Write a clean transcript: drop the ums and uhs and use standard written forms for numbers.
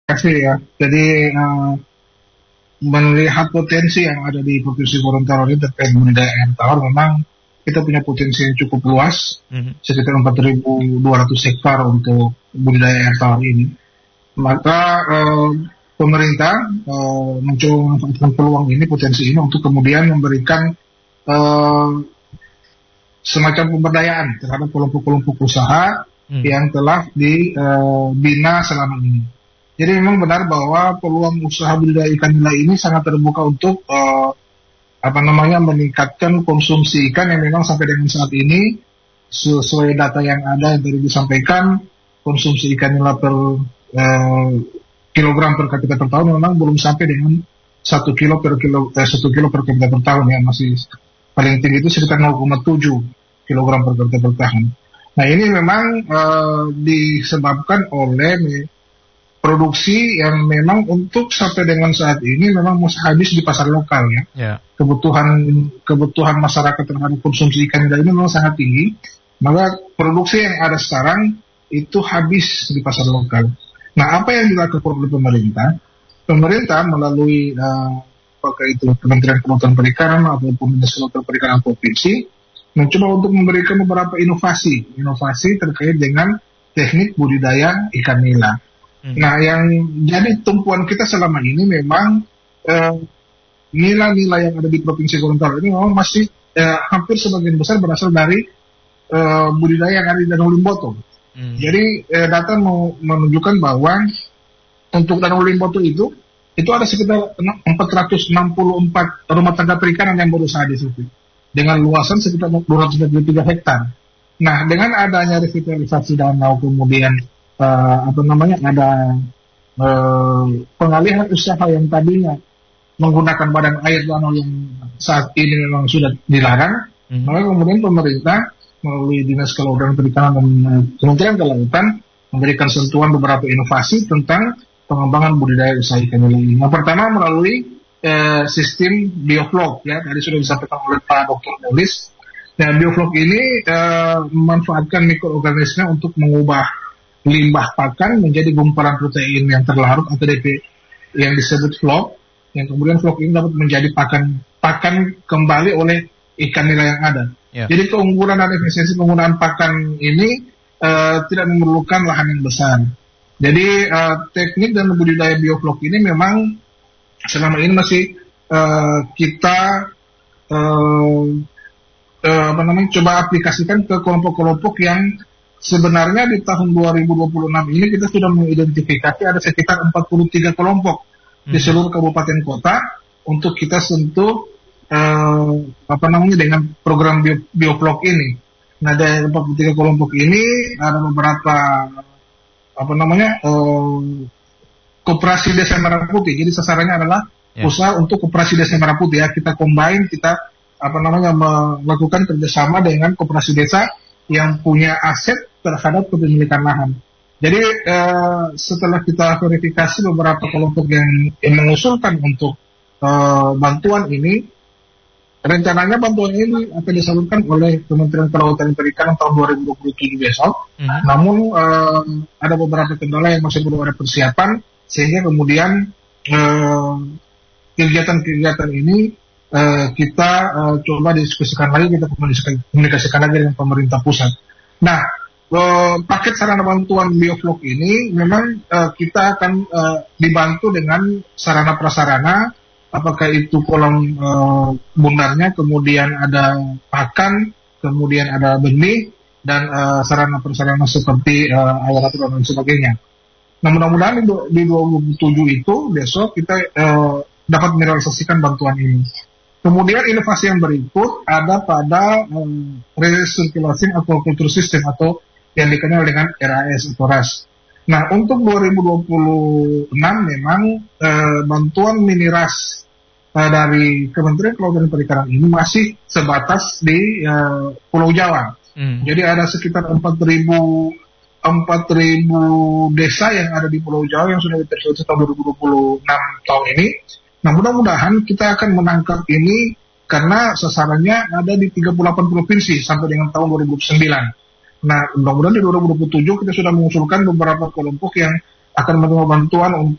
kasih ya. Jadi melihat potensi yang ada di Provinsi Gorontalo ini terkait budidaya air tawar, memang kita punya potensi yang cukup luas, sekitar 4.200 hektar untuk budidaya air tawar ini. Maka pemerintah mencoba memanfaatkan peluang ini, potensi ini, untuk kemudian memberikan semacam pemberdayaan terhadap kelompok-kelompok usaha yang telah dibina selama ini. Jadi memang benar bahwa peluang usaha budidaya ikan nila ini sangat terbuka untuk meningkatkan konsumsi ikan yang memang sampai dengan saat ini sesuai data yang ada yang tadi disampaikan, konsumsi ikan nila per kilogram per kapita per tahun memang belum sampai dengan 1 kilo per kapita per tahun ya, masih paling tinggi itu sekitar 0,7 kilogram per kapita per tahun. Nah ini memang disebabkan oleh produksi yang memang untuk sampai dengan saat ini memang masih habis di pasar lokal ya. Yeah. Kebutuhan masyarakat terhadap konsumsi ikan nila ini memang sangat tinggi. Maka produksi yang ada sekarang itu habis di pasar lokal. Nah, apa yang dilakukan oleh pemerintah? Pemerintah melalui apakah itu Kementerian Kelautan Perikanan ataupun Dinas Kelautan Perikanan Provinsi mencoba untuk memberikan beberapa inovasi terkait dengan teknik budidaya ikan nila. Nah, yang jadi tumpuan kita selama ini memang nila-nila yang ada di Provinsi Gorontalo ini memang masih hampir sebagian besar berasal dari budidaya yang ada di Danau Limboto. Jadi data menunjukkan bahwa untuk Danau Limboto itu ada sekitar 464 rumah tangga perikanan yang berusaha di situ dengan luasan sekitar 233 hektar. Nah, dengan adanya revitalisasi danau, kemudian ada pengalihan usaha yang tadinya menggunakan badan air danau yang saat ini memang sudah dilarang, maka kemudian pemerintah melalui Dinas Kelautan Perikanan dan Kementerian Kelautan memberikan sentuhan beberapa inovasi tentang pengembangan budidaya usaha ikan nila ini. Yang pertama melalui sistem bioflok ya, tadi sudah disampaikan oleh Pak Dr. Molis. Nah, bioflok ini memanfaatkan mikroorganisme untuk mengubah limbah pakan menjadi gumpalan protein yang terlarut atau yang disebut flok, yang kemudian flok ini dapat menjadi pakan kembali oleh ikan nila yang ada. Yeah. Jadi keunggulan dan efisiensi penggunaan pakan ini tidak memerlukan lahan yang besar. Jadi teknik dan budidaya bioflok ini memang selama ini masih kita coba aplikasikan ke kelompok-kelompok yang sebenarnya di tahun 2026 ini kita sudah mengidentifikasi ada sekitar 43 kelompok di seluruh kabupaten kota untuk kita sentuh dengan program bioflok ini. Nah, dari 43 kelompok ini ada beberapa koperasi desa merah putih. Jadi sasarannya adalah usaha untuk koperasi desa merah putih ya. Kita combine, kita melakukan kerjasama dengan koperasi desa yang punya aset terhadap kepemilikan lahan. Jadi setelah kita verifikasi beberapa kelompok yang mengusulkan untuk bantuan ini, rencananya bantuan ini akan disalurkan oleh Kementerian Kelautan dan Perikanan tahun 2027 besok. Namun ada beberapa kendala yang masih belum ada persiapan, sehingga kemudian kegiatan-kegiatan ini kita coba diskusikan lagi, kita komunikasikan lagi dengan pemerintah pusat. Nah, paket sarana bantuan bioflok ini memang kita akan dibantu dengan sarana prasarana, apakah itu kolam bundarnya, kemudian ada pakan, kemudian ada benih, dan sarana prasarana seperti air dan lain sebagainya. Nah, mudah-mudahan di 27 itu besok kita dapat merealisasikan bantuan ini. Kemudian inovasi yang berikut ada pada recirculating aquaculture system atau yang dikenal dengan RAS atau RAS. Nah, untuk 2026 memang bantuan mini RAS dari Kementerian Kelautan dan Perikanan ini masih sebatas di Pulau Jawa. Jadi ada sekitar 4.000 desa yang ada di Pulau Jawa yang sudah diterisolasi tahun 2026 tahun ini. Nah, mudah-mudahan kita akan menangkap ini karena sasarannya ada di 38 provinsi sampai dengan tahun 2009. Nah, mudah-mudahan di 2027 kita sudah mengusulkan beberapa kelompok yang akan menerima bantuan untuk